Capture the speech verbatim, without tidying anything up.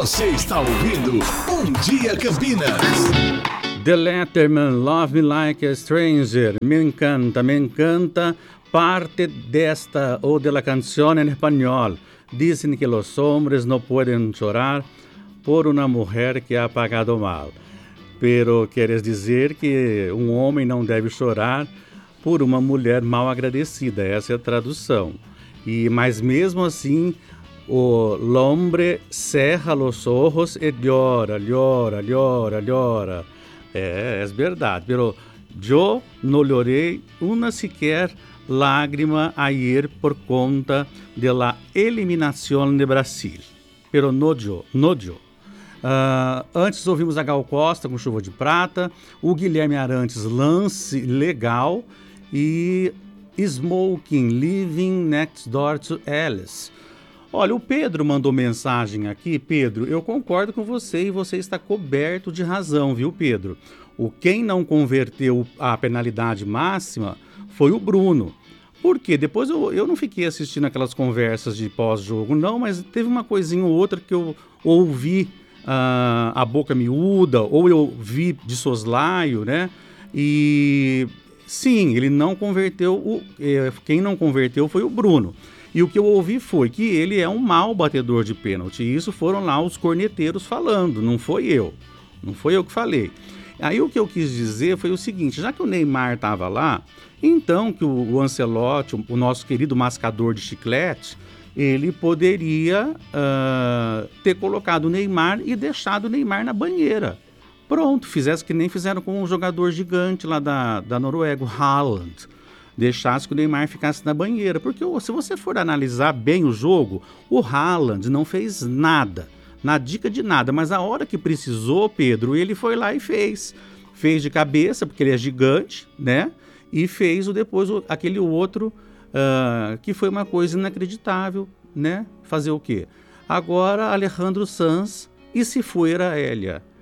Você está ouvindo Bom Dia Campinas. The Letterman, Love Me Like a Stranger. Me encanta, me encanta parte desta ou de la canción en español. Dicen que los hombres no pueden llorar por una mujer que ha pagado mal. Pero queres dizer que um homem não deve chorar por uma mulher mal agradecida. Essa é a tradução. E, mas mesmo assim, o hombre cerra los ojos e llora, llora, llora, llora. É, é verdade. Pero yo no llorei una sequer lágrima ayer por conta de la eliminación de Brasil. Pero no yo, no yo. Uh, antes ouvimos a Gal Costa com Chuva de Prata, o Guilherme Arantes, Lance Legal e Smoking, Living Next Door to Alice. Olha, o Pedro mandou mensagem aqui. Pedro, eu concordo com você e você está coberto de razão, viu, Pedro? O quem não converteu a penalidade máxima foi o Bruno. Por quê? Depois eu, eu não fiquei assistindo aquelas conversas de pós-jogo, não, mas teve uma coisinha ou outra que eu ouvi uh, a boca miúda, ou eu vi de soslaio, né? E sim, ele não converteu, o, eh, quem não converteu foi o Bruno. E o que eu ouvi foi que ele é um mau batedor de pênalti. E isso foram lá os corneteiros falando, não foi eu. Não foi eu que falei. Aí o que eu quis dizer foi o seguinte, já que o Neymar estava lá, então que o, o Ancelotti, o, o nosso querido mascador de chiclete, ele poderia uh, ter colocado o Neymar e deixado o Neymar na banheira. Pronto, fizesse que nem fizeram com um jogador gigante lá da, da Noruega, o Haaland. Deixasse que o Neymar ficasse na banheira. Porque se você for analisar bem o jogo, o Haaland não fez nada, na dica de nada. Mas a hora que precisou, Pedro, ele foi lá e fez. Fez de cabeça, porque ele é gigante, né? E fez o, depois o, aquele outro, uh, que foi uma coisa inacreditável, né? Fazer o quê? Agora, Alejandro Sanz, e se fuera Elia?